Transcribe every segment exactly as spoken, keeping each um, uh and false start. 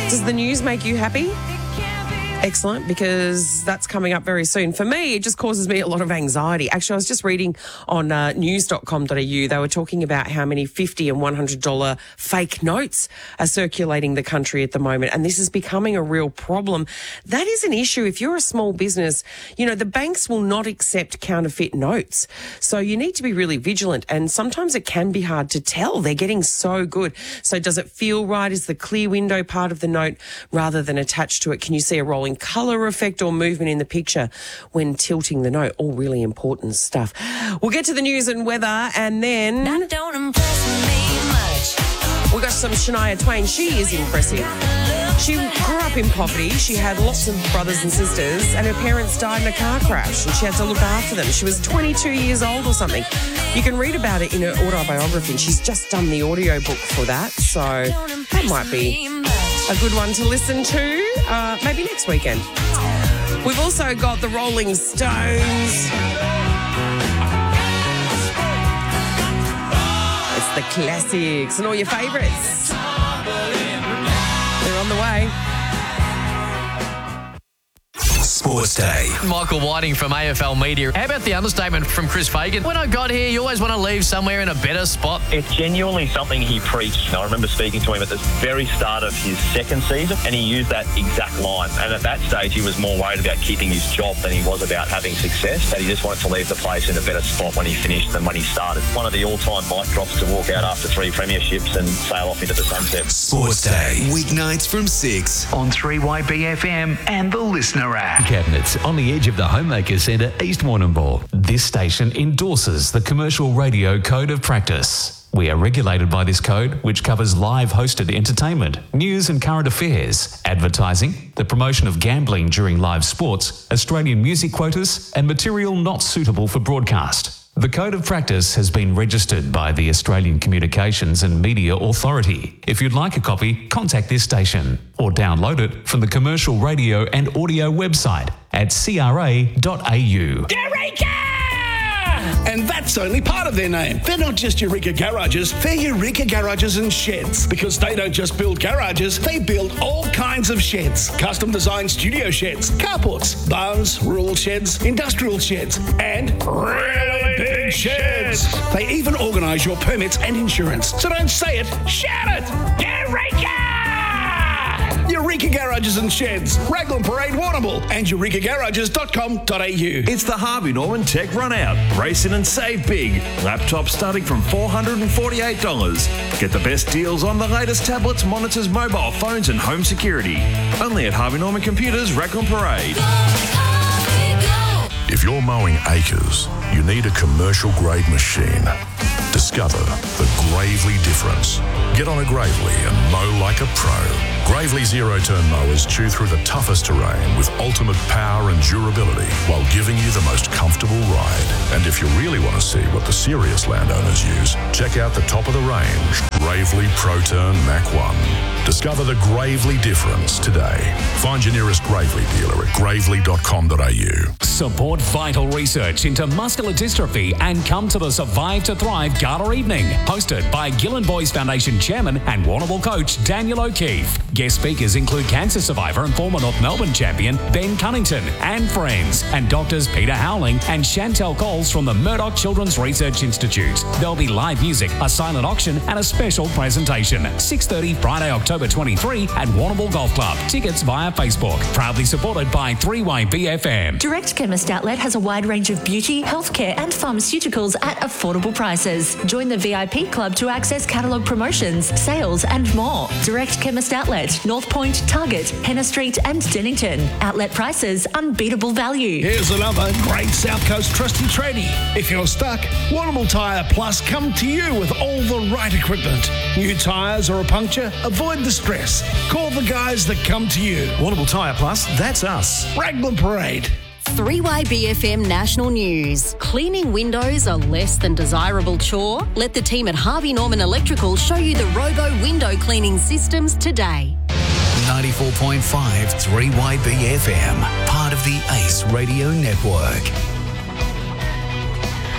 Does the news make you happy? Excellent, because that's coming up very soon. For me, it just causes me a lot of anxiety. Actually, I was just reading on uh, news dot com dot a u. They were talking about how many fifty and one hundred dollars fake notes are circulating the country at the moment, and this is becoming a real problem. That is an issue. If you're a small business, you know, the banks will not accept counterfeit notes. So you need to be really vigilant, and sometimes it can be hard to tell. They're getting so good. So does it feel right? Is the clear window part of the note rather than attached to it? Can you see a rolling colour effect or movement in the picture when tilting the note? All really important stuff. We'll get to the news and weather, and then That don't impress me much. we got some Shania Twain. She is impressive. She grew up in poverty. She had lots of brothers and sisters, and her parents died in a car crash, and she had to look after them. She was twenty-two years old or something. You can read about it in her autobiography, and she's just done the audio book for that, so that might be a good one to listen to, uh, maybe next weekend. We've also got the Rolling Stones. It's the classics and all your favourites. They're on the way. Sports Day. Michael Whiting from A F L Media. How about the understatement from Chris Fagan? When I got here, you always want to leave somewhere in a better spot. It's genuinely something he preached. I remember speaking to him at the very start of his second season, and he used that exact line. And at that stage, he was more worried about keeping his job than he was about having success. And he just wanted to leave the place in a better spot when he finished than when he started. One of the all-time mic drops to walk out after three premierships and sail off into the sunset. Sports Day. Weeknights from six on three Y B F M and the Listener app. Cabinets on the edge of the Homemaker Centre, East Warrnambool. This station endorses the Commercial Radio Code of Practice. We are regulated by this code, which covers live hosted entertainment, news and current affairs, advertising, the promotion of gambling during live sports, Australian music quotas, and material not suitable for broadcast. The Code of Practice has been registered by the Australian Communications and Media Authority. If you'd like a copy, contact this station or download it from the Commercial Radio and Audio website at c r a dot a u. Eureka! And that's only part of their name. They're not just Eureka Garages, they're Eureka Garages and Sheds. Because they don't just build garages, they build all kinds of sheds. Custom designed studio sheds, carports, barns, rural sheds, industrial sheds, and really big sheds. They even organise your permits and insurance. So don't say it, shout it! Eureka! Eureka Garages and Sheds, Raglan Parade, Warrnambool, and eureka garages dot com dot a u. It's the Harvey Norman Tech Runout. Race in and save big. Laptops starting from four hundred forty-eight dollars. Get the best deals on the latest tablets, monitors, mobile phones, and home security. Only at Harvey Norman Computers, Raglan Parade. If you're mowing acres, you need a commercial grade machine. Discover the Gravely difference. Get on a Gravely and mow like a pro. Gravely zero-turn mowers chew through the toughest terrain with ultimate power and durability while giving you the most comfortable ride. And if you really want to see what the serious landowners use, check out the top of the range, Gravely ProTurn Mach one. Discover the Gravely difference today. Find your nearest Gravely dealer at gravely dot com dot a u. Support vital research into muscular dystrophy and come to the Survive to Thrive Gala Evening, hosted by Gillen Boys Foundation Chairman and Warrnambool coach Daniel O'Keefe. Guest speakers include cancer survivor and former North Melbourne champion Ben Cunnington and friends, and doctors Peter Howling and Chantel Coles from the Murdoch Children's Research Institute. There'll be live music, a silent auction, and a special presentation. six thirty Friday, October twenty-third at Warrnambool Golf Club. Tickets via Facebook. Proudly supported by three Y B F M. Direct Chemist Outlet has a wide range of beauty, healthcare and pharmaceuticals at affordable prices. Join the V I P club to access catalogue promotions, sales and more. Direct Chemist Outlet, North Point, Target, Henna Street and Dennington. Outlet prices, unbeatable value. Here's another great South Coast trusty tradie. If you're stuck, Warrnambool Tyre Plus come to you with all the right equipment. New tyres or a puncture? Avoid the stress. Call the guys that come to you. Warrnambool Tyre Plus, that's us. Raglan Parade. three Y B F M National News. Cleaning windows a less than desirable chore? Let the team at Harvey Norman Electrical show you the Robo window cleaning systems today. ninety-four point five three Y B F M, part of the Ace Radio Network.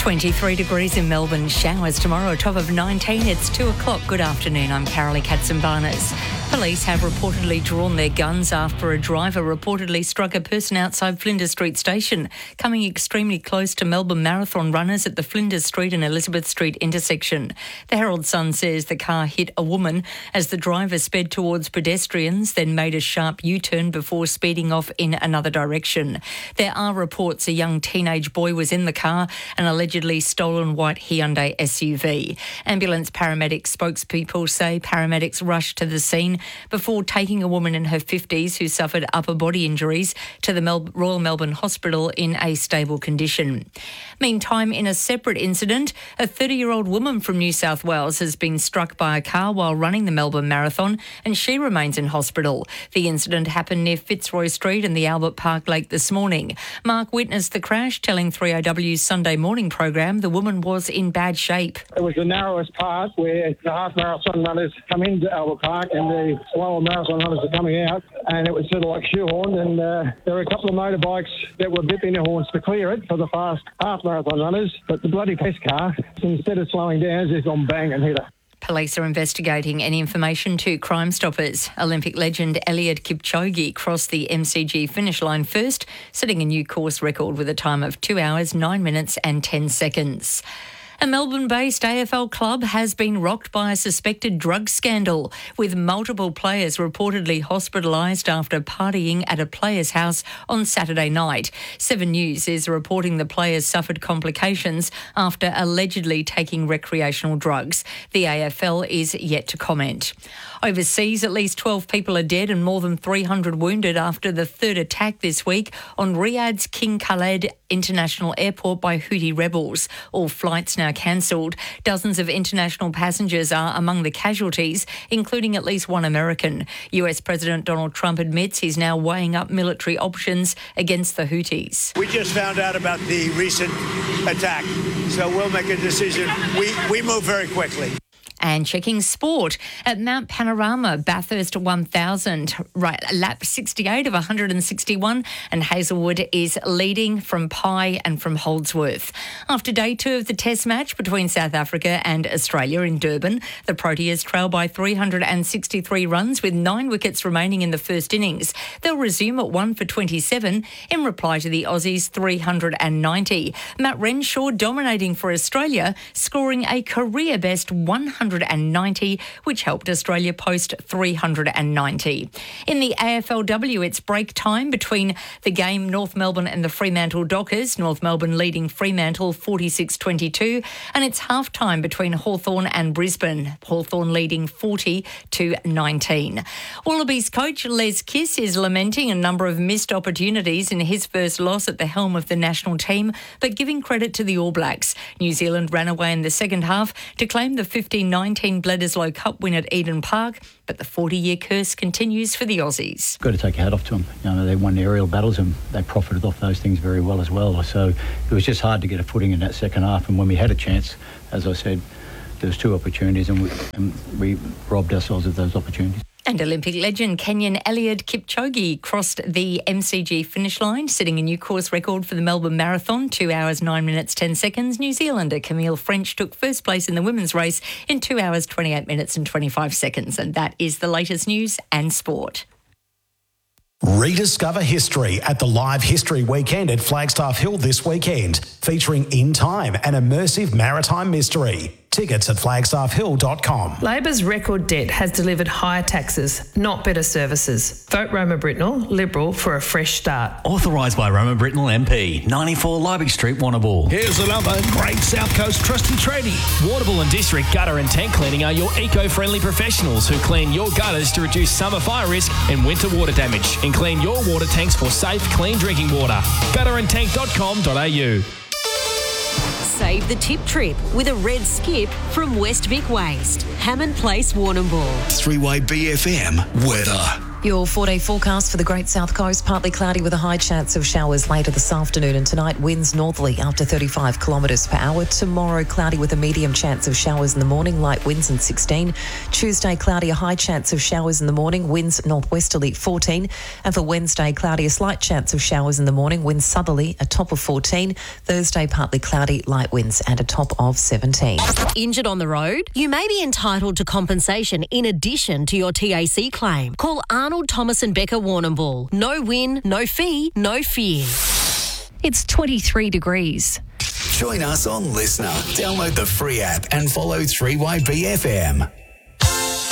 twenty-three degrees in Melbourne. Showers tomorrow, a top of nineteen. It's two o'clock. Good afternoon. I'm Carolee Katsimbarnas. Police have reportedly drawn their guns after a driver reportedly struck a person outside Flinders Street Station, coming extremely close to Melbourne Marathon runners at the Flinders Street and Elizabeth Street intersection. The Herald Sun says the car hit a woman as the driver sped towards pedestrians, then made a sharp U-turn before speeding off in another direction. There are reports a young teenage boy was in the car, an allegedly stolen white Hyundai S U V. Ambulance paramedic spokespeople say paramedics rushed to the scene before taking a woman in her fifties who suffered upper body injuries to the Mel- Royal Melbourne Hospital in a stable condition. Meantime, in a separate incident, a thirty-year-old woman from New South Wales has been struck by a car while running the Melbourne Marathon, and she remains in hospital. The incident happened near Fitzroy Street and the Albert Park Lake this morning. Mark witnessed the crash, telling three A W's Sunday morning program the woman was in bad shape. It was the narrowest part where the half marathon runners come into Albert Park and the slower marathon runners are coming out, and it was sort of like shoehorned, and uh, there were a couple of motorbikes that were bipping their horns to clear it for the fast half marathon runners, but the bloody test car, instead of slowing down, has just gone bang and hit her. Police are investigating any information to Crime Stoppers. Olympic legend Eliud Kipchoge crossed the M C G finish line first, setting a new course record with a time of two hours, nine minutes and ten seconds. A Melbourne-based A F L club has been rocked by a suspected drug scandal, with multiple players reportedly hospitalised after partying at a player's house on Saturday night. Seven News is reporting the players suffered complications after allegedly taking recreational drugs. The A F L is yet to comment. Overseas, at least twelve people are dead and more than three hundred wounded after the third attack this week on Riyadh's King Khaled International Airport by Houthi rebels. All flights now cancelled. Dozens of international passengers are among the casualties, including at least one American. U S President Donald Trump admits he's now weighing up military options against the Houthis. We just found out about the recent attack, so we'll make a decision. We, we move very quickly. And checking sport at Mount Panorama, Bathurst one thousand, right, lap sixty-eight of one hundred sixty-one, and Hazelwood is leading from Pye and from Holdsworth. After day two of the test match between South Africa and Australia in Durban, the Proteas trail by three hundred sixty-three runs with nine wickets remaining in the first innings. They'll resume at one for twenty-seven in reply to the Aussies' three hundred ninety. Matt Renshaw dominating for Australia, scoring a career-best one hundred ninety, which helped Australia post three hundred ninety. In the A F L W, it's break time between the game North Melbourne and the Fremantle Dockers, North Melbourne leading Fremantle forty-six twenty-two, and it's half time between Hawthorn and Brisbane, Hawthorn leading forty to nineteen. Wallabies coach Les Kiss is lamenting a number of missed opportunities in his first loss at the helm of the national team, but giving credit to the All Blacks. New Zealand ran away in the second half to claim the fifteen nineteen Bledisloe Cup win at Eden Park, but the forty-year curse continues for the Aussies. Got to take a hat off to them. You know, they won the aerial battles and they profited off those things very well as well. So it was just hard to get a footing in that second half. And when we had a chance, as I said, there was two opportunities and we, and we robbed ourselves of those opportunities. And Olympic legend Kenyan Eliud Kipchoge crossed the M C G finish line, setting a new course record for the Melbourne Marathon, two hours, nine minutes, ten seconds. New Zealander Camille French took first place in the women's race in two hours, twenty-eight minutes and twenty-five seconds. And that is the latest news and sport. Rediscover history at the Live History Weekend at Flagstaff Hill this weekend, featuring In Time, an immersive maritime mystery. Tickets at flagstaff hill dot com. Labor's record debt has delivered higher taxes, not better services. Vote Roma Britnell, Liberal, for a fresh start. Authorised by Roma Britnell M P, ninety-four Liebig Street, Warrnambool. Here's another great South Coast trusty tradie. Warrnambool and District Gutter and Tank Cleaning are your eco-friendly professionals who clean your gutters to reduce summer fire risk and winter water damage, and clean your water tanks for safe, clean drinking water. gutter and tank dot com dot a u. Save the tip trip with a red skip from West Vic Waste. Hammond Place, Warrnambool. three Y B F M weather. Your four-day forecast for the Great South Coast, partly cloudy with a high chance of showers later this afternoon, and tonight winds northerly up to thirty-five kilometres per hour. Tomorrow cloudy with a medium chance of showers in the morning, light winds and sixteen. Tuesday cloudy, a high chance of showers in the morning, winds northwesterly fourteen. And for Wednesday cloudy, a slight chance of showers in the morning, winds southerly, a top of fourteen. Thursday partly cloudy, light winds and a top of seventeen. Injured on the road? You may be entitled to compensation in addition to your T A C claim. Call Arnold Thomas and Becker Warrnambool. No win, no fee, no fear. It's twenty-three degrees. Join us on Listener. Download the free app and follow three Y B F M.